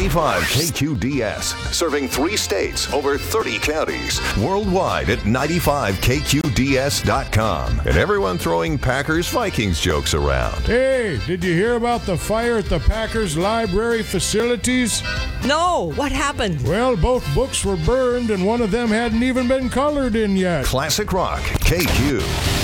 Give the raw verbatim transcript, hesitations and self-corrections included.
ninety-five K Q D S, serving three states, over thirty counties, worldwide at ninety-five K Q D S dot com. And everyone throwing Packers Vikings jokes around. Hey, did you hear about the fire at the Packers library facilities? No, what happened? Well, both books were burned and one of them hadn't even been colored in yet. Classic Rock, K Q.